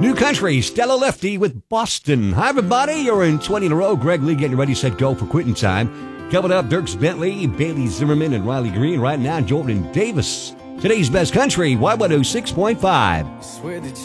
New Country, Stella Lefty with Boston. Hi, everybody. You're in 20 in a row. Greg Lee getting ready, set, go for quitting time. Coming up, Dierks Bentley, Bailey Zimmerman, and Riley Green. Right now, Jordan Davis. Today's best country, Y106.5.